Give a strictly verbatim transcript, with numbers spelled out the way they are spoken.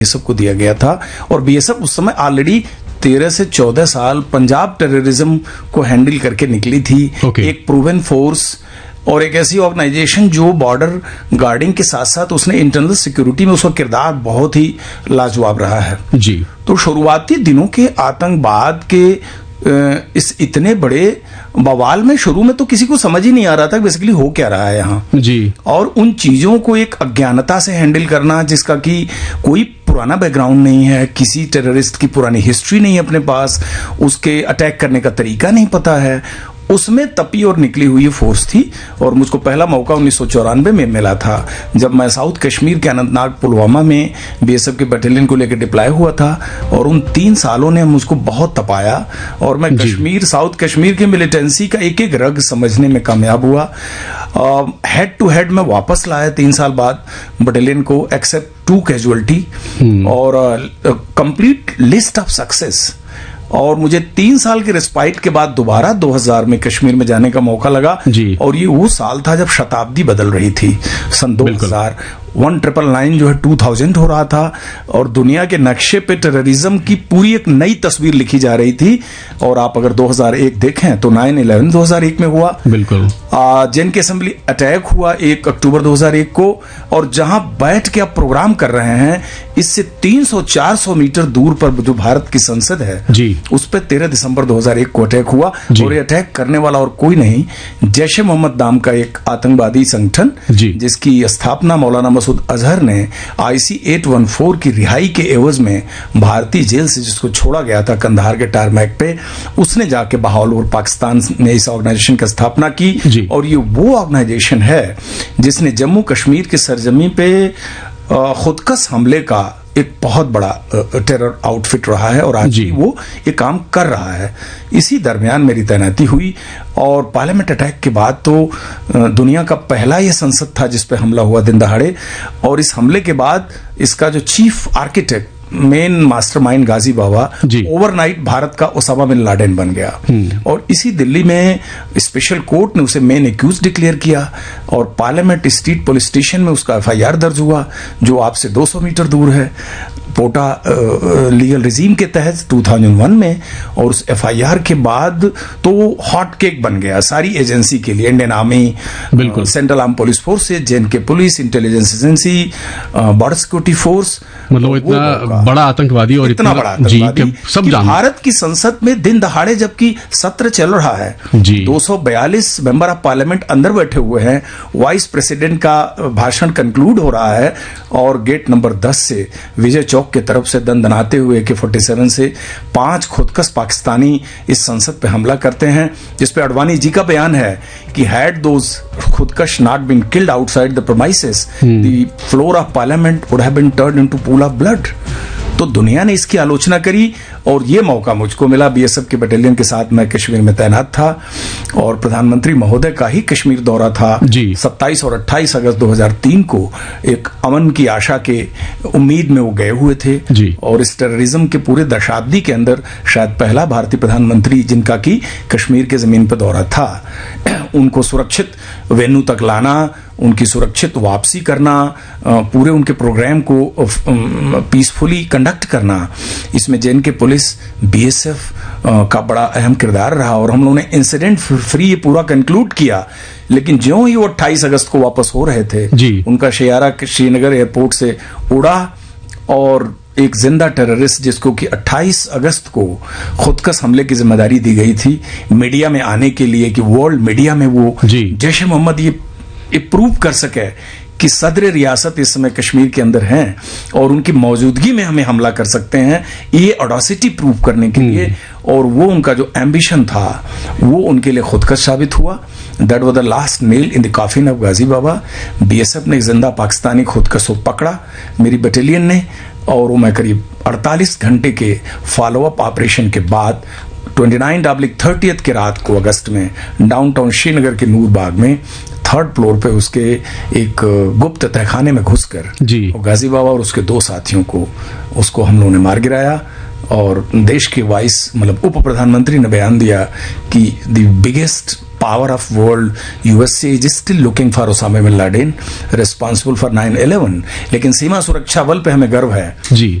BSF को दिया गया था। और बीएसएफ उस समय ऑलरेडी तेरह से चौदह साल पंजाब टेररिज्म को हैंडल करके निकली थी। okay. एक प्रूवन फोर्स और एक ऐसी ऑर्गेनाइजेशन जो बॉर्डर गार्डिंग के साथ साथ उसने इंटरनल सिक्योरिटी में उसका किरदार बहुत ही लाजवाब रहा है जी। तो शुरुआती दिनों के आतंकवाद के इस इतने बड़े बवाल में शुरू में तो किसी को समझ ही नहीं आ रहा था बेसिकली हो क्या रहा है यहाँ जी। और उन चीजों को एक अज्ञानता से हैंडल करना जिसका कि कोई पुराना बैकग्राउंड नहीं है, किसी टेररिस्ट की पुरानी हिस्ट्री नहीं है अपने पास, उसके अटैक करने का तरीका नहीं पता है, उसमें तपी और निकली हुई फोर्स थी। और मुझको पहला मौका उन्नीस सौ चौरानवे में मिला था जब मैं साउथ कश्मीर के अनंतनाग पुलवामा में बीएसएफ के बटालियन को लेकर डिप्लॉय हुआ था। और उन तीन सालों ने मुझको बहुत तपाया और मैं कश्मीर साउथ कश्मीर के मिलिटेंसी का एक एक रग समझने में कामयाब हुआ। हेड टू हेड में वापस लाया तीन साल बाद बटालियन को एक्सेप्ट टू कैजुअलिटी और कंप्लीट लिस्ट ऑफ सक्सेस। और मुझे तीन साल के रिस्पाइट के बाद दोबारा दो हज़ार में कश्मीर में जाने का मौका लगा जी। और ये वो साल था जब शताब्दी बदल रही थी, सन दो हज़ार वन ट्रिपल नाइन जो है टू थाउजेंड हो रहा था और दुनिया के नक्शे पे टेररिज्म की पूरी एक नई तस्वीर लिखी जा रही थी। और आप अगर दो हज़ार एक देखें तो नाइन इलेवन दो हज़ार एक में हुआ, बिल्कुल जेन के असेंबली अटैक हुआ एक अक्टूबर दो हज़ार एक को। और जहां बैठ के आप प्रोग्राम कर रहे हैं इससे तीन सौ चार सौ मीटर दूर पर जो भारत की संसद है जी, उस पर तेरह दिसंबर दो हज़ार एक को अटैक हुआ। और ये अटैक करने वाला और कोई नहीं, जैश ए मोहम्मद नाम का एक आतंकवादी संगठन जिसकी स्थापना मौलाना मसूद अजहर ने आईसी आठ सौ चौदह की रिहाई के एवज में भारतीय जेल से जिसको छोड़ा गया था कंधार के टारमैक पे, उसने जाके बहावलपुर पाकिस्तान में इस ऑर्गेनाइजेशन की स्थापना की। और ये वो ऑर्गेनाइजेशन है जिसने जम्मू कश्मीर की सरजमी पे खुदकश हमले का एक बहुत बड़ा टेरर आउटफिट रहा है और आज भी वो ये काम कर रहा है। इसी दरमियान मेरी तैनाती हुई और पार्लियामेंट अटैक के बाद तो दुनिया का पहला ये संसद था जिस पे हमला हुआ दिन दहाड़े। और इस हमले के बाद इसका जो चीफ आर्किटेक्ट मेन मास्टरमाइंड गाजी बाबा ओवरनाइट भारत का ओसामा बिन लादेन बन गया। और इसी दिल्ली में स्पेशल कोर्ट ने उसे मेन एक्यूज डिक्लेयर किया और पार्लियामेंट स्ट्रीट पुलिस स्टेशन में उसका एफआईआर दर्ज हुआ जो आपसे दो सौ मीटर दूर है पोटा लीगल रिजीम के तहत दो हज़ार एक में। और उस एफआईआर के बाद तो हॉट केक बन गया सारी एजेंसी के लिए, इंडियन आर्मी, बिल्कुल central arm police force, JNK police, intelligence agency, border security force, मतलब इतना बड़ा आतंकवादी और इतना बड़ा आतंकवादी सब भारत की संसद में दिन दहाड़े जबकि सत्र चल रहा है, दो सौ बयालीस मेंबर ऑफ पार्लियामेंट अंदर बैठे हुए हैं, वाइस प्रेसिडेंट का भाषण कंक्लूड हो रहा है और गेट नंबर दस से विजय चौक की तरफ से दंदनाते हुए के सैंतालीस से पांच खुदकश पाकिस्तानी इस संसद पे हमला करते हैं जिसपे अडवाणी जी का बयान है कि had those खुदकश not been killed outside the premises the floor of parliament would have been turned into pool of blood. तो दुनिया ने इसकी आलोचना करी और ये मौका मुझको मिला। बीएसएफ के बटालियन के साथ मैं कश्मीर में तैनात था और प्रधानमंत्री महोदय का ही कश्मीर दौरा था सत्ताईस और अट्ठाईस अगस्त दो हज़ार तीन को। एक अमन की आशा के उम्मीद में वो गए हुए थे और इस टेररिज्म के पूरे दशाब्दी के अंदर शायद पहला भारतीय प्रधानमंत्री जिनका की कश्मीर के जमीन पर दौरा था। उनको सुरक्षित वेन्यू तक लाना, उनकी सुरक्षित वापसी करना, पूरे उनके प्रोग्राम को पीसफुली कंडक्ट करना, इसमें जेएनके पुलिस, बीएसएफ का बड़ा अहम किरदार रहा। और हम लोगों ने इंसिडेंट फ्री ये पूरा कंक्लूड किया। लेकिन ज्यों ही वो अट्ठाईस अगस्त को वापस हो रहे थे उनका शेयारा श्रीनगर एयरपोर्ट से उड़ा और एक जिंदा टेररिस्ट जिसको कि अट्ठाईस अगस्त को खुदकश हमले की जिम्मेदारी दी गई थी मीडिया में आने के लिए कि वर्ल्ड मीडिया में वो जैश ए मोहम्मद ये, ये प्रूव कर सके कि सदर रियासत इस समय कश्मीर के अंदर हैं और उनकी मौजूदगी में हमें हमला कर सकते हैं, ये ऑडेसिटी प्रूव करने के लिए। और वो उनका जो एम्बिशन था वो उनके लिए खुदकश साबित हुआ। That was the last nail in the coffin of Ghazi Baba. BSF ने एक जिंदा पाकिस्तानी खुदकश को पकड़ा मेरी बटालियन ने और वो मैं करीब अड़तालीस घंटे के फॉलोअप ऑपरेशन के बाद उनतीस डबलिक तीस के रात को अगस्त में डाउनटाउन श्रीनगर के नूर बाग में थर्ड फ्लोर पे उसके एक गुप्त तहखाने में घुसकर गाजी बाबा और उसके दो साथियों को उसको हम लोगों ने मार गिराया और देश के वाइस मतलब उप प्रधानमंत्री ने बयान दिया कि the biggest power of world USA is still looking for Osama bin Laden responsible for nine eleven, लेकिन सीमा सुरक्षा बल पे हमें गर्व है जी।